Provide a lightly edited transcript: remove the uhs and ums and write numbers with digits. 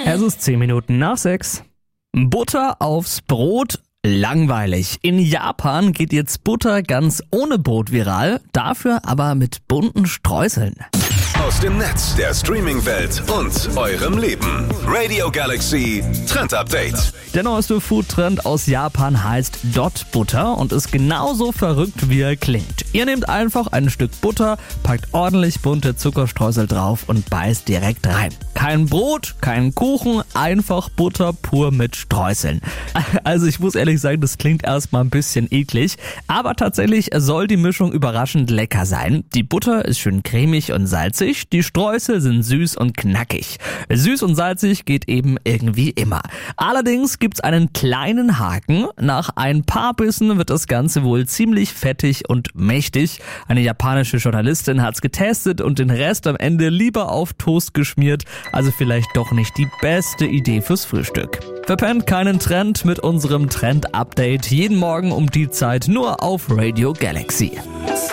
Es ist 10 Minuten nach 6. Butter aufs Brot? Langweilig. In Japan geht jetzt Butter ganz ohne Brot viral, dafür aber mit bunten Streuseln. Aus dem Netz, der Streaming-Welt und eurem Leben. Radio Galaxy Trend Update. Der neueste Foodtrend aus Japan heißt Dot Butter und ist genauso verrückt, wie er klingt. Ihr nehmt einfach ein Stück Butter, packt ordentlich bunte Zuckerstreusel drauf und beißt direkt rein. Kein Brot, kein Kuchen, einfach Butter pur mit Streuseln. Also ich muss ehrlich sagen, das klingt erstmal ein bisschen eklig, aber tatsächlich soll die Mischung überraschend lecker sein. Die Butter ist schön cremig und salzig. Die Streusel sind süß und knackig. Süß und salzig geht eben irgendwie immer. Allerdings gibt's einen kleinen Haken. Nach ein paar Bissen wird das Ganze wohl ziemlich fettig und mächtig. Eine japanische Journalistin hat's getestet und den Rest am Ende lieber auf Toast geschmiert. Also vielleicht doch nicht die beste Idee fürs Frühstück. Verpennt keinen Trend mit unserem Trend-Update. Jeden Morgen um die Zeit nur auf Radio Galaxy.